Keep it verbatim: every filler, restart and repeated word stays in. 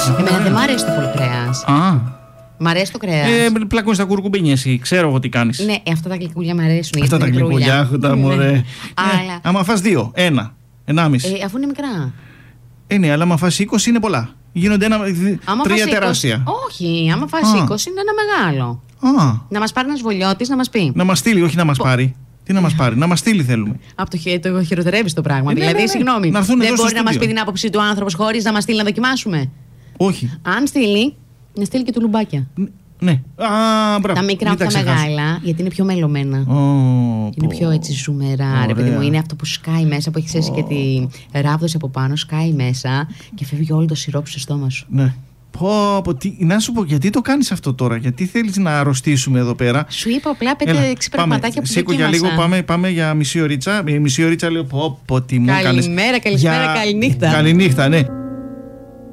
Εμένα δεν μ' αρέσει το πολύ κρέας. Α. Μ' αρέσει το κρέας. Ε, πλακώνεις τα κουρκουμπίνια εσύ. Ξέρω εγώ τι κάνεις. Ναι, αυτά τα γλυκούλια μ' αρέσουν. Αυτά τα γλυκούλια, τα μωρέ. Ναι. Ε, Αλλά... άμα φας δύο, ένα, ενάμιση. Ε, αφού είναι μικρά. Ε, ναι, αλλά άμα φας είκοσι είναι πολλά. Γίνονται ένα, άμα τρία είκοσι, τεράστια. Όχι, άμα φας Α. είκοσι είναι ένα μεγάλο. Α. Να μας πάρει ένας βολιώτης να μας πει. Να μας στείλει, όχι να μας πάρει. Τι να μας πάρει, να μας στείλει θέλουμε. Από το, χει... το χειροτερεύει το πράγμα. Ε, ναι, δηλαδή, ναι, ναι. συγγνώμη. Να έρθουν δεν εδώ στο μπορεί να μας στούντιο. πει την άποψη του άνθρωπος χωρίς να μας στείλει να δοκιμάσουμε. Όχι. Αν στείλει, να στείλει και του λουμπάκια. Ναι. Α, μπράβο. Τα μικρά Μην από τα ξεχάσω. μεγάλα, γιατί είναι πιο μελωμένα. Ω, Είναι πω. πιο έτσι ζουμερά, ρε Ωραία. παιδί μου. Είναι αυτό που σκάει μέσα, που έχει ξέρει και τη ράβδοση από πάνω, σκάει μέσα και φεύγει όλο το σιρόπι στο στόμα σου. Ναι. Πω, πω, τι, να σου πω, γιατί το κάνεις αυτό τώρα, γιατί θέλεις να αρρωστήσουμε εδώ πέρα. Σου είπα απλά Έλα, πέντε έξι πάμε. πραγματάκια που Σήκω για δοκίμασα. λίγο, πάμε, πάμε για μισή ωρίτσα. Μισή ωρίτσα λέω, πω, πω, τι μου έκανες. Καλημέρα, καλησπέρα, καληνύχτα. Καληνύχτα, ναι.